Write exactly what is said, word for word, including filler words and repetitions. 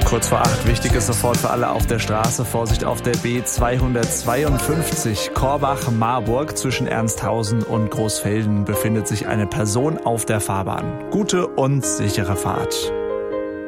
Kurz vor acht, wichtig ist sofort für alle auf der Straße. Vorsicht auf der B zweihundertzweiundfünfzig Korbach-Marburg. Zwischen Ernsthausen und Großfelden befindet sich eine Person auf der Fahrbahn. Gute und sichere Fahrt.